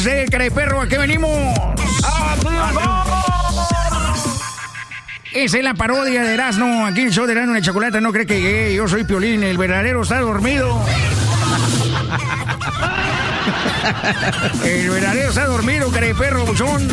Cara de perro, ¿a qué venimos? Esa es la parodia de Erasmo. Aquí en el show de Erasmo y la Chocolata. No cree que llegué. Yo soy Piolín. El verdadero está dormido. El verdadero está dormido, cara de perro, buchón.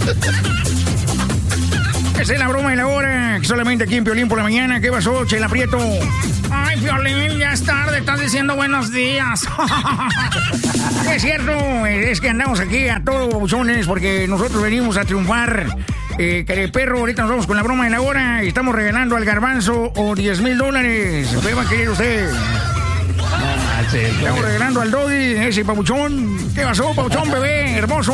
Esa es la broma de la hora. Solamente aquí en Piolín por la mañana. ¿Qué pasó, Chela Prieto? Ay, Piolín, ya es tarde. Estás diciendo buenos días. Es cierto. Es que andamos aquí a todos, buchones, porque nosotros venimos a triunfar. Cara de perro, ahorita nos vamos con la broma de la hora. Y estamos regalando al Garbanzo o $10,000. ¿Qué va a querer usted? Estamos regalando al Doggy, ese papuchón. ¿Qué pasó, papuchón, bebé? Hermoso.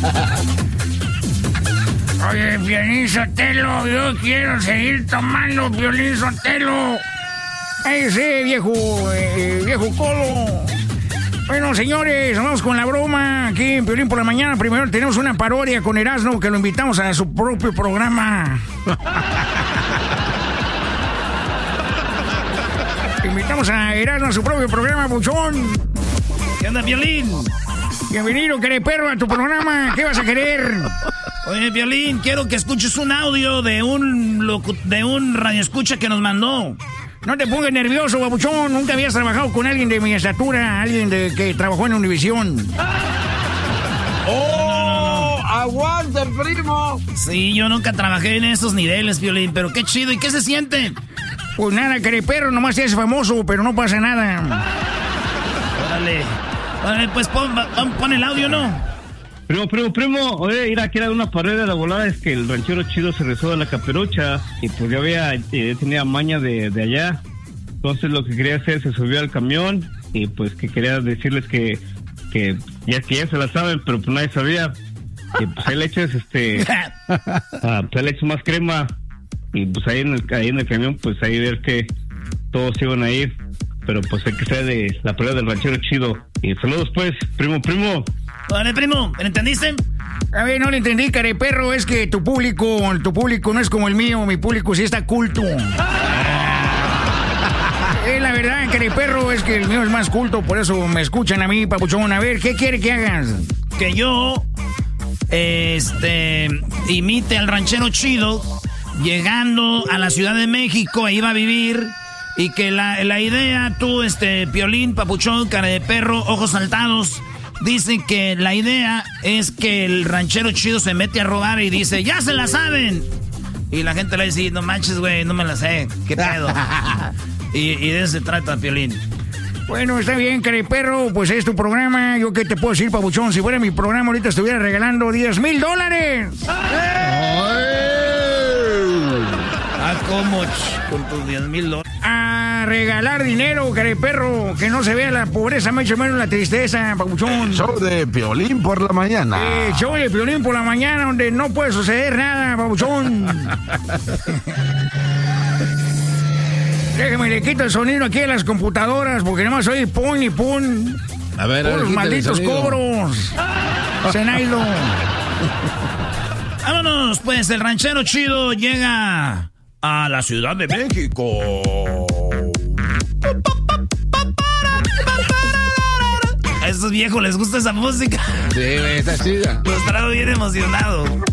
Oye, Piolín Sotelo, yo quiero seguir tomando Piolín Sotelo. Ese viejo colo. Bueno, señores, vamos con la broma aquí en Piolín por la mañana. Primero tenemos una parodia con Erasmo que lo invitamos a su propio programa. Invitamos a Erasmo a su propio programa, buchón. ¿Qué onda, Piolín? Bienvenido, cara de perro, a tu programa. ¿Qué vas a querer? Oye, Piolín, quiero que escuches un audio de un radioescucha que nos mandó. No te pongas nervioso, babuchón. Nunca habías trabajado con alguien de mi estatura, alguien que trabajó en Univisión. ¡Oh! ¡Aguante, primo! Sí, yo nunca trabajé en esos niveles, Piolín, pero qué chido. ¿Y qué se siente? Pues nada, careperro, nomás te haces famoso, pero no pasa nada. Órale, pues pon el audio, ¿no? Primo, oye, mira, aquí era una parodia de la volada, es que el ranchero chido se rezó de la caperucha y pues ya tenía maña de allá. Entonces lo que quería hacer, se subió al camión y pues que quería decirles que ya se la saben, pero pues nadie sabía. Y pues ahí le echas pues ahí le echas más crema y pues ahí en el camión, pues ahí ver que todos iban a ir. Pero pues hay que ser de la parodia del ranchero chido. Y saludos pues, primo. Vale, primo, ¿me entendiste? A ver, no le entendí, careperro. Es que tu público no es como el mío. Mi público sí está culto. La verdad, careperro, es que el mío es más culto. Por eso me escuchan a mí, papuchón. A ver, ¿qué quiere que hagas? Que yo imite al ranchero chido llegando a la Ciudad de México. Ahí va a vivir. Y que la idea, tú, Piolín, papuchón, cara de perro, ojos saltados, dicen que la idea es que el ranchero chido se mete a robar y dice, ¡ya se la saben! Y la gente le dice, no manches, güey, no me la sé, ¿qué pedo? y de eso se trata, Piolín. Bueno, está bien, cara de perro, pues es tu programa. ¿Yo qué te puedo decir, papuchón? Si fuera mi programa, ahorita estuviera regalando $10,000. ¿Cómo? Con tus $10,000. A regalar dinero, cara de perro. Que no se vea la pobreza, mucho menos la tristeza, papuchón. Show de Piolín por la mañana. Show de Piolín por la mañana, donde no puede suceder nada, papuchón. Déjame, le quito el sonido aquí a las computadoras, porque nada más oye pon y pon. A ver, los malditos cobros. Zenaido. Vámonos, pues, el ranchero chido llega a la Ciudad de México. A estos viejos les gusta esa música. Sí, está chida. Los traigo bien emocionados.